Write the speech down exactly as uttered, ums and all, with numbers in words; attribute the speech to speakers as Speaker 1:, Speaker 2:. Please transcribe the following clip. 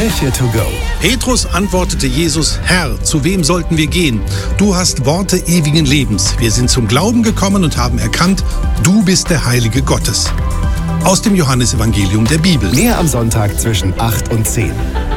Speaker 1: Kirche to go.
Speaker 2: Petrus antwortete Jesus: Herr, zu wem sollten wir gehen? Du hast Worte ewigen Lebens. Wir sind zum Glauben gekommen und haben erkannt, du bist der Heilige Gottes. Aus dem Johannesevangelium der Bibel.
Speaker 1: Mehr am Sonntag zwischen acht und zehn.